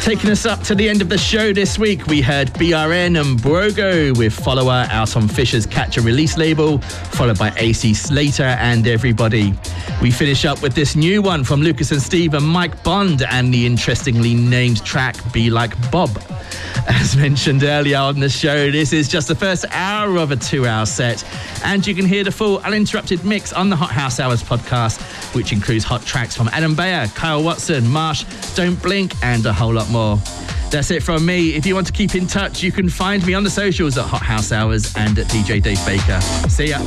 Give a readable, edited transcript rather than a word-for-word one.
Taking us up to the end of the show this week, we heard BRN and Brogo with Follower out on Fisher's Catch and Release label, followed by AC Slater and Everybody. We finish up with this new one from Lucas and Steve and Mike Bond and the interestingly named track Be Like Bob. As mentioned earlier on the show, this is just the first hour of a 2-hour set, and you can hear the full uninterrupted mix on the Hot House Hours podcast, which includes hot tracks from Adam Beyer, Kyle Watson, Marsh, Don't Blink, and a whole lot more. That's it from me. If you want to keep in touch, you can find me on the socials at Hot House Hours and at DJ Dave Baker. See ya.